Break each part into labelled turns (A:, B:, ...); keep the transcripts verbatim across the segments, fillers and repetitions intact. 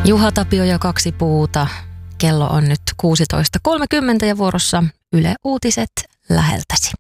A: Juha Tapio ja kaksi puuta. Kello on nyt kuusitoista kolmekymmentä ja vuorossa Yle Uutiset läheltäsi.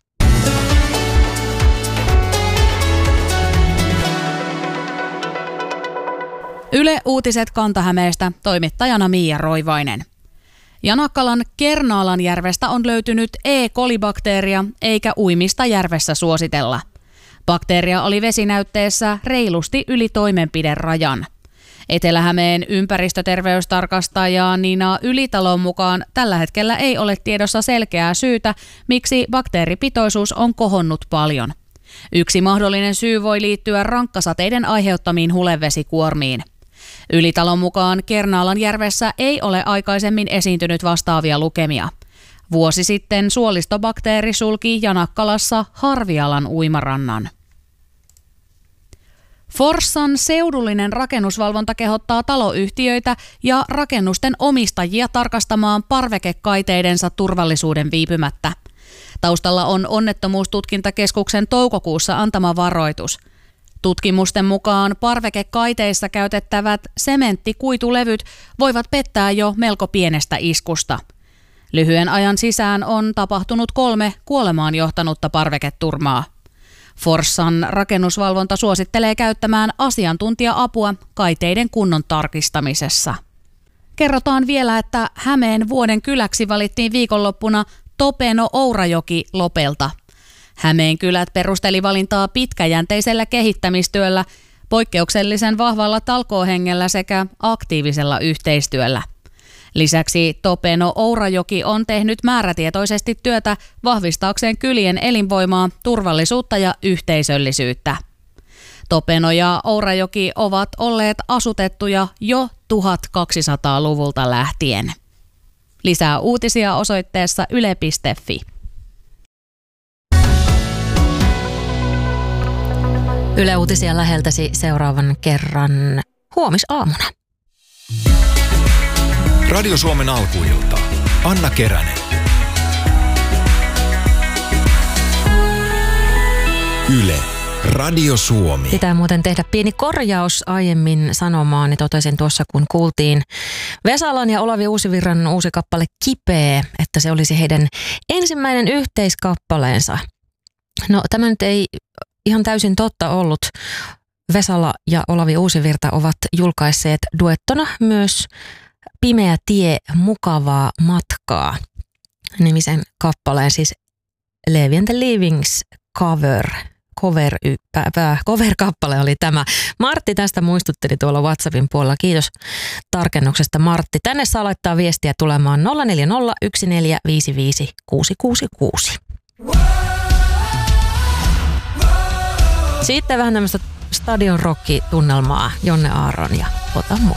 B: Yle Uutiset Kanta-Hämeestä, toimittajana Miia Roivainen. Janakkalan Kernaalanjärvestä on löytynyt E. coli-bakteeria, eikä uimista järvessä suositella. Bakteeria oli vesinäytteessä reilusti yli toimenpiderajan. Etelä-Hämeen ympäristöterveystarkastaja Nina Ylitalon mukaan tällä hetkellä ei ole tiedossa selkeää syytä, miksi bakteeripitoisuus on kohonnut paljon. Yksi mahdollinen syy voi liittyä rankkasateiden aiheuttamiin hulevesikuormiin. Ylitalon mukaan Kernaalanjärvessä ei ole aikaisemmin esiintynyt vastaavia lukemia. Vuosi sitten suolistobakteeri sulki Janakkalassa Harvialan uimarannan. Forssan seudullinen rakennusvalvonta kehottaa taloyhtiöitä ja rakennusten omistajia tarkastamaan parvekekaiteidensa turvallisuuden viipymättä. Taustalla on Onnettomuustutkintakeskuksen toukokuussa antama varoitus. Tutkimusten mukaan parvekekaiteissa käytettävät sementtikuitulevyt voivat pettää jo melko pienestä iskusta. Lyhyen ajan sisään on tapahtunut kolme kuolemaan johtanutta parveketurmaa. Forssan rakennusvalvonta suosittelee käyttämään asiantuntija-apua kaiteiden kunnon tarkistamisessa. Kerrotaan vielä, että Hämeen vuoden kyläksi valittiin viikonloppuna Topeno-Ourajoki Lopelta. Hämeen kylät perusteli valintaa pitkäjänteisellä kehittämistyöllä, poikkeuksellisen vahvalla talkoohengellä sekä aktiivisella yhteistyöllä. Lisäksi Topeno-Ourajoki on tehnyt määrätietoisesti työtä vahvistaakseen kylien elinvoimaa, turvallisuutta ja yhteisöllisyyttä. Topeno ja Ourajoki ovat olleet asutettuja jo tuhatkaksisataaluvulta lähtien. Lisää uutisia osoitteessa yle piste fi.
A: Yle Uutisia läheltäsi seuraavan kerran huomisaamuna.
C: Radio Suomen alkuilta. Anna Keränen. Yle. Radio Suomi.
A: Pitää muuten tehdä pieni korjaus aiemmin sanomaan, niin totesin tuossa kun kuultiin Vesalan ja Olavi Uusivirran uusi kappale Kipeä, että se olisi heidän ensimmäinen yhteiskappaleensa. No tämä nyt ei ihan täysin totta ollut. Vesala ja Olavi Uusivirta ovat julkaisseet duettona myös Pimeä tie, mukavaa matkaa -nimisen kappaleen, siis Levi and the Leavings cover, cover, cover-kappale oli tämä. Martti tästä muistutteli tuolla WhatsAppin puolella. Kiitos tarkennuksesta, Martti. Tänne saa laittaa viestiä tulemaan nolla neljä nolla yksi neljä viisi viisi kuusi kuusi kuusi. Sitten vähän tämmöistä stadion rock-tunnelmaa, Jonne Aaron ja Ota mut.